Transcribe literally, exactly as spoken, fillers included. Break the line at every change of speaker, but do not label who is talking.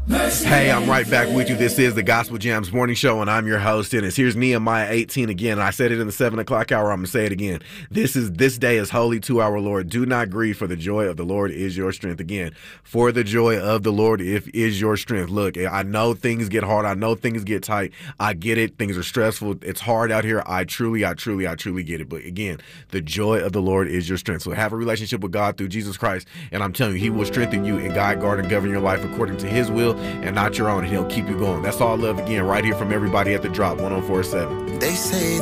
Hey, I'm right back with you. This is the Gospel Jams Morning Show, and I'm your host, Dennis. Here's Nehemiah eighteen again. I said it in the seven o'clock hour. I'm going to say it again. This is this day is holy to our Lord. Do not grieve, for the joy of the Lord is your strength. Again, for the joy of the Lord if is your strength. Look, I know things get hard. I know things get tight. I get it. Things are stressful. It's hard out here. I truly, I truly, I truly get it. But again, the joy of the Lord is your strength. So have a relationship with God through Jesus Christ, and I'm telling you, he will strengthen you and guide, guard, and govern your life according to his will and not your own, and he'll keep you going. That's all love again right here from everybody at The Drop one oh four point seven.
They say